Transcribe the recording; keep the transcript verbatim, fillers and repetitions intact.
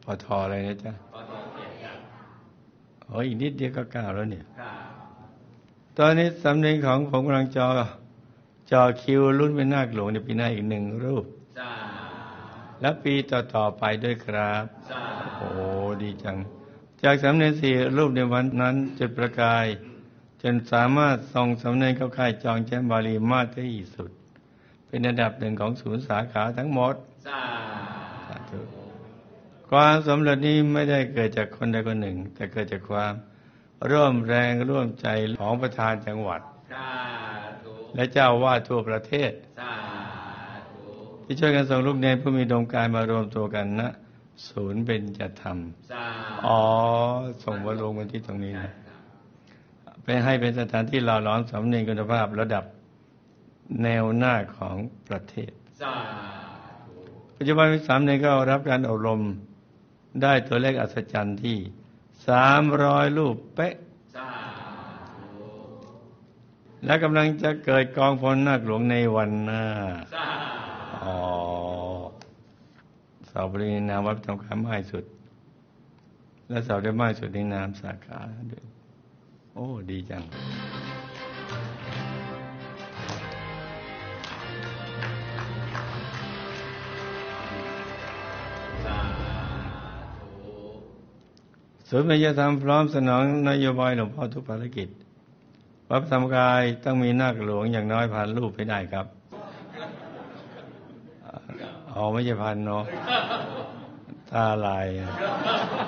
อทออะไรนะจ๊ะโอ้ยอีกนิดเดียวก็เก้าแล้วเนี่ยตอนนี้สำเนียงของผมกำลังจอจอคิวรุ่นเป็นนาคหลวงในปีหน้าอีกหนึ่งรูปและปีต่อๆไปด้วยครับโอ้ดีจังจากสำเนียงสี่รูปในวันนั้นจุดประกายจนสามารถส่งสำเนียงเข้าค่ายจองแชมป์บาลีมากที่สุดเป็นอันดับหนึ่งของศูนย์สาขาทั้งหมดสาธุความสำเร็จนี้ไม่ได้เกิดจากคนใดคนหนึ่งแต่เกิดจากความร่วมแรงร่วมใจของประธานจังหวัดและเจ้าวาดทั่วประเทศที่ช่วยกันส่งลูกเนรผู้มีดวงกายมารวมตัวกันณศูนย์เบญจธรรมอ๋อส่งมารวมกันที่ตรงนี้นะเป็นให้เป็นสถานที่หล่อหลอมสำเนียงคุณภาพระดับแนวหน้าของประเทศปัจจุบันมีสามเณรก็รับการอบรมได้ตัวเลขอัศจรรย์ที่สามร้อยรูปเป๊ะและกำลังจะเกิดกองพลนาคหลวงในวันหน้าอ๋อสอบปริญญาวัดทำการมากสุดและสอบได้มากสุดในนามสาขาด้วยโอ้ดีจังศูนย์เบญจธรรมพร้อมสนองนโยบายหลวงพ่อทุกภารกิจวัดพระธรรมกายต้องมีนาคหลวงอย่างน้อยพันรูปให้ได้ครับอ๋อไม่ใช่พันเนาะตาลาย